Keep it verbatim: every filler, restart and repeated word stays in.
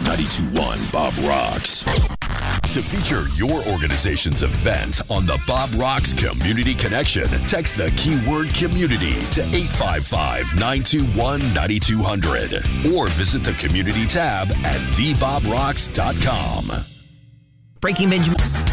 ninety-two point one Bob Rocks. To feature your organization's event on the Bob Rocks Community Connection, text the keyword community to eight five five, nine two one, nine two zero zero or visit the community tab at the bob rocks dot com. Breaking Benjamin.